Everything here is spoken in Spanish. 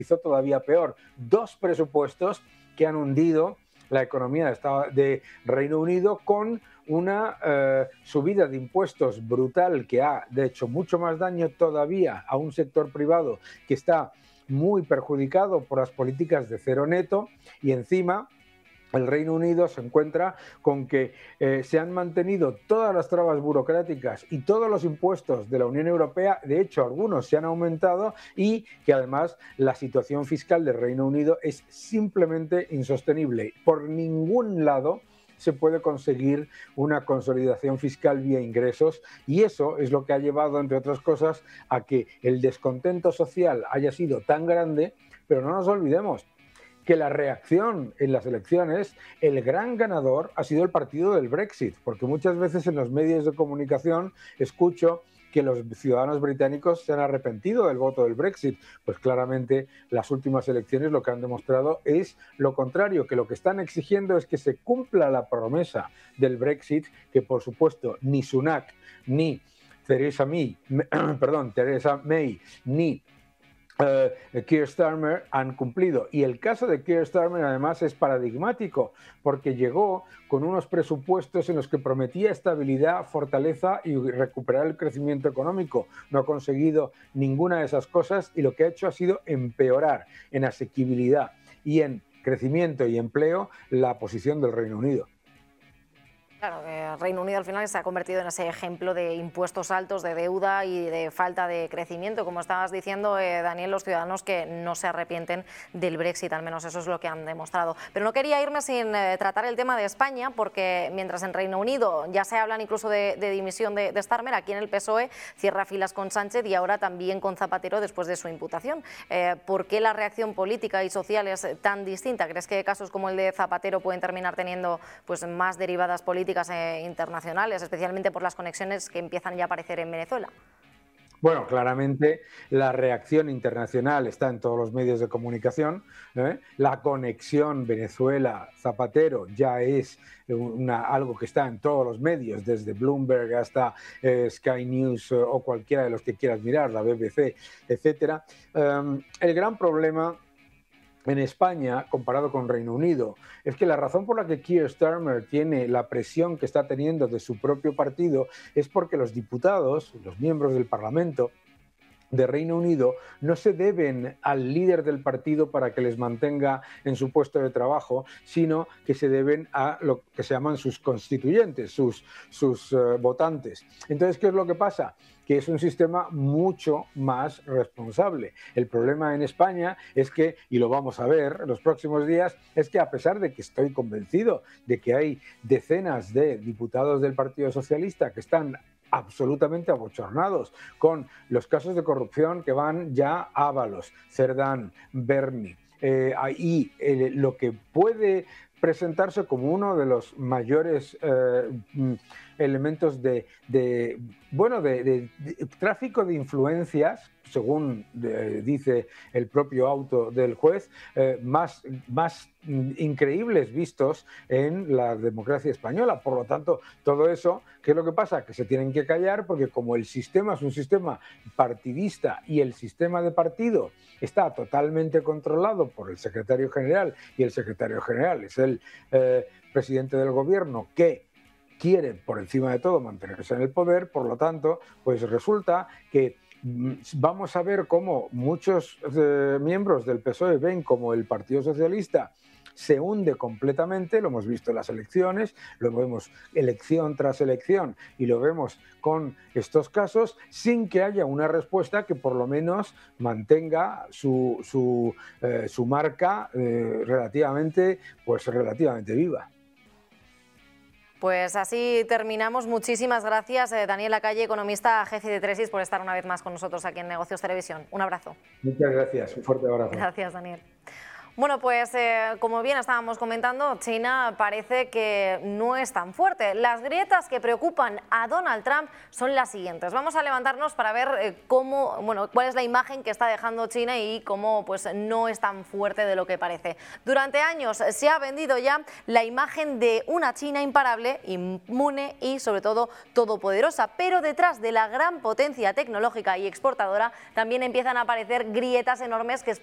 hizo todavía peor. Dos presupuestos que han hundido la economía de Reino Unido con una subida de impuestos brutal que ha, de hecho, mucho más daño todavía a un sector privado que está muy perjudicado por las políticas de cero neto, y encima el Reino Unido se encuentra con que se han mantenido todas las trabas burocráticas y todos los impuestos de la Unión Europea, de hecho algunos se han aumentado, y que además la situación fiscal del Reino Unido es simplemente insostenible. Por ningún lado se puede conseguir una consolidación fiscal vía ingresos, y eso es lo que ha llevado, entre otras cosas, a que el descontento social haya sido tan grande. Pero no nos olvidemos que la reacción en las elecciones, el gran ganador ha sido el partido del Brexit, porque muchas veces en los medios de comunicación escucho que los ciudadanos británicos se han arrepentido del voto del Brexit. Pues claramente las últimas elecciones lo que han demostrado es lo contrario, que lo que están exigiendo es que se cumpla la promesa del Brexit, que por supuesto ni Sunak ni Theresa May, ni Keir Starmer han cumplido. Y el caso de Keir Starmer además es paradigmático, porque llegó con unos presupuestos en los que prometía estabilidad, fortaleza y recuperar el crecimiento económico. No ha conseguido ninguna de esas cosas, y lo que ha hecho ha sido empeorar en asequibilidad y en crecimiento y empleo la posición del Reino Unido. Claro, el Reino Unido al final se ha convertido en ese ejemplo de impuestos altos, de deuda y de falta de crecimiento. Como estabas diciendo, Daniel, los ciudadanos que no se arrepienten del Brexit, al menos eso es lo que han demostrado. Pero no quería irme sin tratar el tema de España, porque mientras en Reino Unido ya se hablan incluso de dimisión de Starmer, aquí en el PSOE cierra filas con Sánchez y ahora también con Zapatero después de su imputación. ¿Por qué la reacción política y social es tan distinta? ¿Crees que casos como el de Zapatero pueden terminar teniendo pues más derivadas políticas internacionales, especialmente por las conexiones que empiezan ya a aparecer en Venezuela? Bueno, claramente la reacción internacional está en todos los medios de comunicación. La conexión Venezuela-Zapatero ya es algo que está en todos los medios, desde Bloomberg hasta Sky News o cualquiera de los que quieras mirar, la BBC, etc. El gran problema en España, comparado con Reino Unido, es que la razón por la que Keir Starmer tiene la presión que está teniendo de su propio partido es porque los diputados, los miembros del Parlamento de Reino Unido, no se deben al líder del partido para que les mantenga en su puesto de trabajo, sino que se deben a lo que se llaman sus constituyentes, sus votantes. Entonces, ¿qué es lo que pasa? Que es un sistema mucho más responsable. El problema en España es que, y lo vamos a ver en los próximos días, es que a pesar de que estoy convencido de que hay decenas de diputados del Partido Socialista que están absolutamente abochornados con los casos de corrupción que van ya a Ábalos, Cerdán, Berni, y lo que puede presentarse como uno de los mayores elementos de tráfico de influencias, según dice el propio auto del juez, más increíbles vistos en la democracia española. Por lo tanto, todo eso, ¿qué es lo que pasa? Que se tienen que callar, porque como el sistema es un sistema partidista y el sistema de partido está totalmente controlado por el secretario general, y el secretario general es el presidente del gobierno, que quiere por encima de todo mantenerse en el poder, por lo tanto, pues resulta que vamos a ver cómo muchos miembros del PSOE ven como el Partido Socialista se hunde completamente. Lo hemos visto en las elecciones, lo vemos elección tras elección y lo vemos con estos casos, sin que haya una respuesta que por lo menos mantenga su marca relativamente viva. Pues así terminamos. Muchísimas gracias, Daniel Lacalle, economista, jefe de Tresis, por estar una vez más con nosotros aquí en Negocios Televisión. Un abrazo. Muchas gracias, un fuerte abrazo. Gracias, Daniel. Bueno, pues como bien estábamos comentando, China parece que no es tan fuerte. Las grietas que preocupan a Donald Trump son las siguientes. Vamos a levantarnos para ver cuál es la imagen que está dejando China y cómo pues, no es tan fuerte de lo que parece. Durante años se ha vendido ya la imagen de una China imparable, inmune y sobre todo todopoderosa. Pero detrás de la gran potencia tecnológica y exportadora también empiezan a aparecer grietas enormes que